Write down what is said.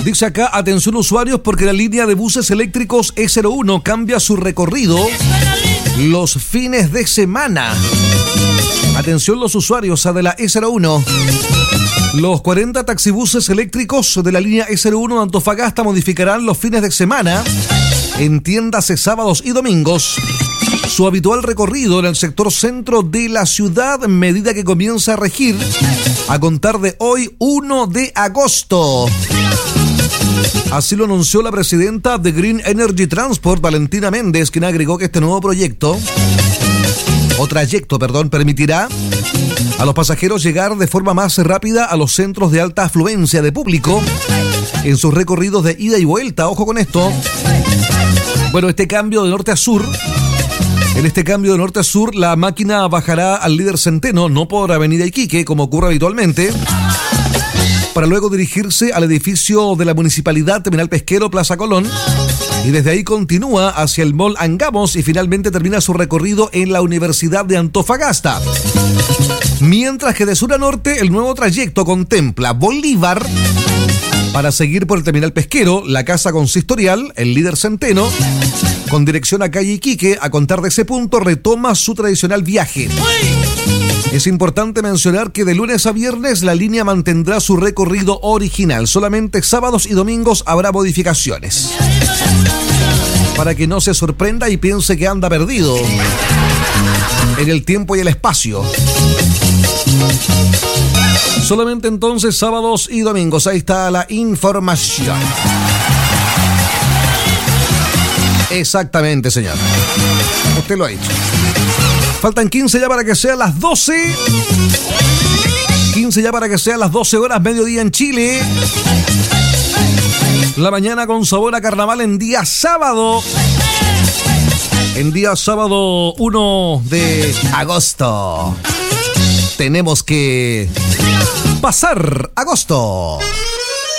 Dice acá, atención usuarios, porque la línea de buses eléctricos E01 cambia su recorrido los fines de semana. Atención los usuarios de la E01. Los 40 taxibuses eléctricos de la línea E01 de Antofagasta modificarán los fines de semana, entiéndase sábados y domingos, su habitual recorrido en el sector centro de la ciudad, medida que comienza a regir a contar de hoy, 1 de agosto. Así lo anunció la presidenta de Green Energy Transport, Valentina Méndez, quien agregó que este nuevo trayecto, permitirá a los pasajeros llegar de forma más rápida a los centros de alta afluencia de público en sus recorridos de ida y vuelta. Ojo con esto. Bueno, este cambio de norte a sur, la máquina bajará al Líder Centeno, no por Avenida Iquique, como ocurre habitualmente, para luego dirigirse al edificio de la Municipalidad Terminal Pesquero Plaza Colón, y desde ahí continúa hacia el Mall Angamos y finalmente termina su recorrido en la Universidad de Antofagasta. Mientras que de sur a norte el nuevo trayecto contempla Bolívar para seguir por el Terminal Pesquero, la Casa Consistorial, el Líder Centeno, con dirección a calle Iquique. A contar de ese punto retoma su tradicional viaje. Es importante mencionar que de lunes a viernes la línea mantendrá su recorrido original. Solamente sábados y domingos habrá modificaciones, para que no se sorprenda y piense que anda perdido en el tiempo y el espacio. Solamente entonces sábados y domingos. Ahí está la información. Exactamente, señor. Usted lo ha dicho. Faltan 15 ya para que sean las 12. 15 ya para que sean las 12 horas, mediodía en Chile. La mañana con sabor a carnaval en día sábado. En día sábado 1 de agosto. Tenemos que pasar agosto.